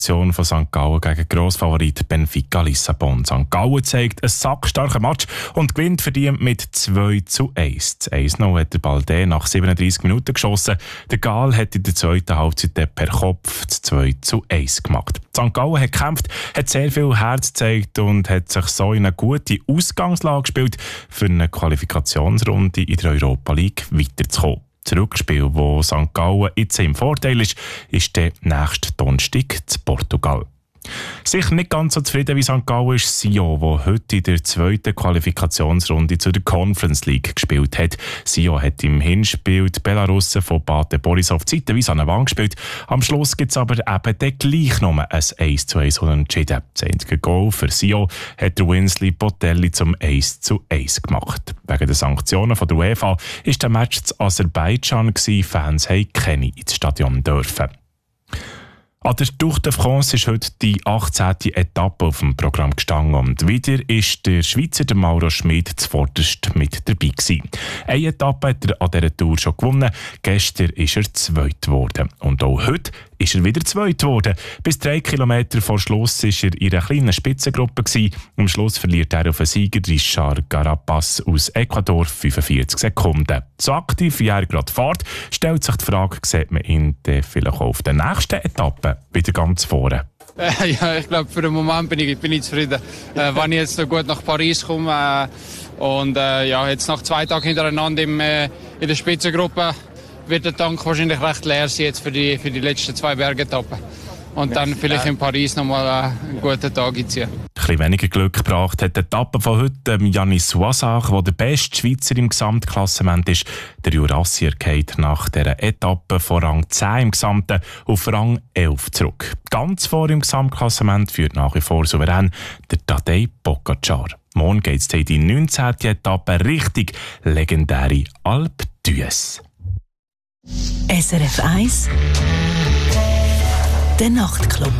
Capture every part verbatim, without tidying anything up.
Von Sankt Gallen gegen Grossfavorit Benfica Lissabon. Sankt Gallen zeigt einen sackstarken Match und gewinnt verdient mit zwei zu eins. Das eins zu null hat der Balde nach siebenunddreissig Minuten geschossen. Der Gal hat in der zweiten Halbzeit per Kopf das zwei zu eins gemacht. Sankt Gallen hat gekämpft, hat sehr viel Herz gezeigt und hat sich so in eine gute Ausgangslage gespielt, für eine Qualifikationsrunde in der Europa League weiterzukommen. Das Rückspiel, wo Sankt Gallen jetzt im Vorteil ist, ist der nächste Donnerstag zu Portugal. Sicher nicht ganz so zufrieden wie Sankt Gallen ist Sion, der heute in der zweiten Qualifikationsrunde zu der Conference League gespielt hat. Sion hat im Hinspiel die Belarussen von Bate Borisov zeitweise an der Wand gespielt. Am Schluss gibt es aber eben dann gleich noch ein eins zu eins unentschieden. Das einzige Goal für Sion hat der Winsley Botelli zum eins zu eins gemacht. Wegen der Sanktionen von der UEFA ist der Match in Aserbaidschan. Fans haben keine ins Stadion dürfen. An der Tour de France ist heute die achtzehnte Etappe auf dem Programm gestanden und wieder ist der Schweizer der Mauro Schmid zuvorderst mit dabei gewesen. Eine Etappe hat er an dieser Tour schon gewonnen, gestern ist er zweit geworden. Und auch heute ist er wieder zweit geworden. Bis drei Kilometer vor Schluss war er in einer kleinen Spitzengruppe gewesen. Am Schluss verliert er auf den Sieger Richard Carapaz aus Ecuador fünfundvierzig Sekunden. So aktiv wie er gerade fährt, stellt sich die Frage, sieht man ihn vielleicht auch auf der nächsten Etappe wieder ganz vorne? Äh, ja, ich glaube, für den Moment bin ich, bin ich zufrieden. Äh, wenn ich jetzt so gut nach Paris komme äh, und äh, ja, jetzt nach zwei Tagen hintereinander im, äh, in der Spitzengruppe wird der Tank wahrscheinlich recht leer sein jetzt für die, für die letzten zwei Bergetappen. Und dann vielleicht in Paris nochmal einen guten Tag einziehen. Ein bisschen weniger Glück gebracht hat die Etappe von heute Janis Wasach, der der beste Schweizer im Gesamtklassement ist. Der Jurassier geht nach dieser Etappe von Rang zehn im Gesamten auf Rang elf zurück. Ganz vor im Gesamtklassement führt nach wie vor souverän der Tadej Pogačar. Morgen geht es in die neunzehnte Etappe richtig legendäre Alpe d'Huez. S R F eins Der Nachtclub.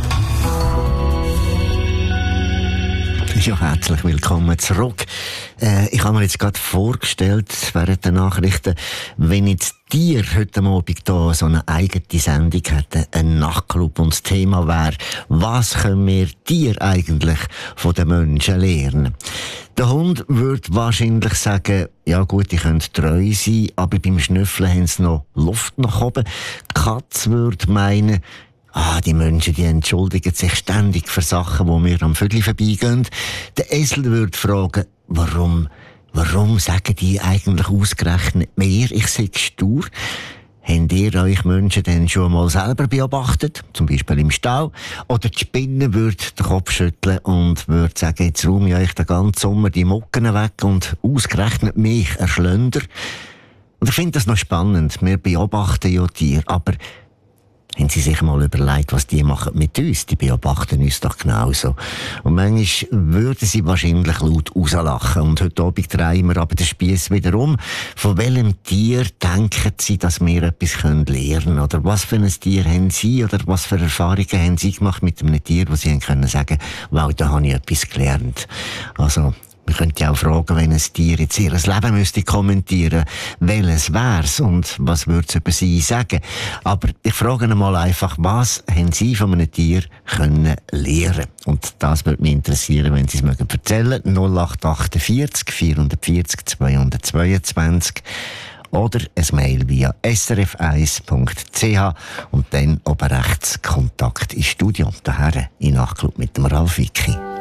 Ja, herzlich willkommen zurück. Äh, ich habe mir jetzt gerade vorgestellt, während der Nachrichten, wenn jetzt dir heute Abend hier so eine eigene Sendung hätten, ein Nachtclub, und das Thema wäre, was können wir dir eigentlich von den Menschen lernen? Der Hund würde wahrscheinlich sagen, ja gut, ich könnte treu sein, aber beim Schnüffeln haben sie noch Luft nach oben. Die Katze würde meinen, ah, die Menschen, die entschuldigen sich ständig für Sachen, wo wir am Vögel vorbeigehen. Der Esel würde fragen, warum, warum sagen die eigentlich ausgerechnet mehr, ich sei stur? Habt ihr euch Menschen denn schon mal selber beobachtet? Zum Beispiel im Stall? Oder die Spinne würde den Kopf schütteln und würde sagen, jetzt räume ich euch den ganzen Sommer die Mucken weg und ausgerechnet mich erschlönder. Und ich finde das noch spannend. Wir beobachten ja Tiere, aber haben Sie sich mal überlegt, was die machen mit uns? Die beobachten uns doch genauso. Und manchmal würden sie wahrscheinlich laut rauslachen. Und heute Abend drehen wir aber den Spiess wieder um. Von welchem Tier denken Sie, dass wir etwas lernen können? Oder was für ein Tier haben Sie? Oder was für Erfahrungen haben Sie gemacht mit einem Tier, wo Sie können sagen, wow, da habe ich etwas gelernt? Also, man könnte ja auch fragen, wenn ein Tier jetzt ihr Leben müsste kommentieren, welches wär's und was würde es über sie sagen. Aber ich frage mal einfach, was haben Sie von einem Tier können lernen? Und das würde mich interessieren, wenn Sie es mögen erzählen. null acht achtundvierzig vierhundertvierzig zweihundertzweiundzwanzig oder ein Mail via s r f eins punkt c h und dann oben rechts Kontakt ins Studio. Daher in Nachtclub mit dem Ralf Wicki.